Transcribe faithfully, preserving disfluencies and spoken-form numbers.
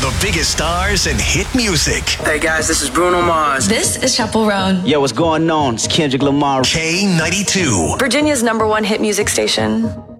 the biggest stars in hit music. Hey guys, this is Bruno Mars. This is Chappell Roan. Yo, what's going on? It's Kendrick Lamar. K ninety-two. Virginia's number one hit music station.